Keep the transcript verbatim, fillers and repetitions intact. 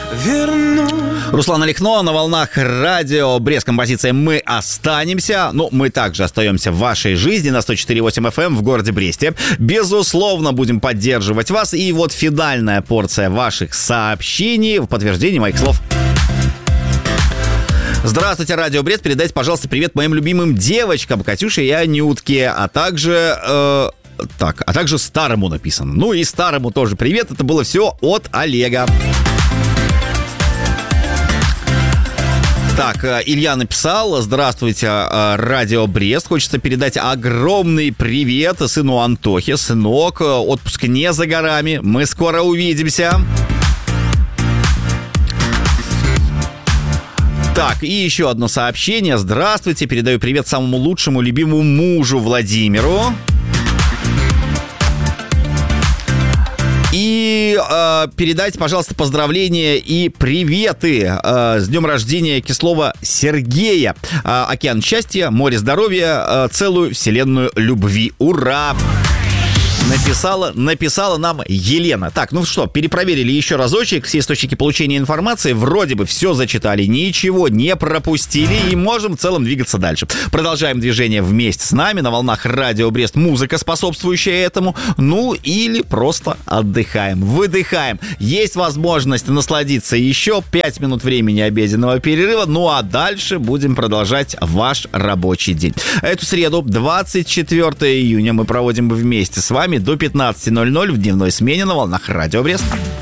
верну. Руслан Олехно на волнах радио Брест. Композиция «Мы останемся». Ну, мы также остаемся в вашей жизни на сто четыре и восемь эф эм в городе Бресте. Безусловно, будем поддерживать вас. И вот финальная порция ваших сообщений в подтверждение моих слов. Здравствуйте, Радио Брест. Передайте, пожалуйста, привет моим любимым девочкам Катюше и Анютке, а также... Э, так, а также старому написано. Ну и старому тоже привет. Это было все от Олега. Так, Илья написал: здравствуйте, Радио Брест. Хочется передать огромный привет сыну Антохе. Сынок, отпуск не за горами. Мы скоро увидимся. Так, и еще одно сообщение. Здравствуйте, передаю привет самому лучшему, любимому мужу Владимиру. И э, передайте, пожалуйста, поздравления и приветы э, с днем рождения Кислова Сергея. Э, океан счастья, море здоровья, э, целую вселенную любви. Ура! Написала, написала нам Елена. Так, ну что, перепроверили еще разочек все источники получения информации. Вроде бы все зачитали, ничего не пропустили и можем в целом двигаться дальше. Продолжаем движение вместе с нами на волнах Радио Брест. Музыка, способствующая этому. Ну или просто отдыхаем, выдыхаем. Есть возможность насладиться еще пять минут времени обеденного перерыва. Ну а дальше будем продолжать ваш рабочий день. Эту среду, двадцать четвёртого июня, мы проводим вместе с вами до пятнадцати ноль-ноль в дневной смене на волнах Радио Брест.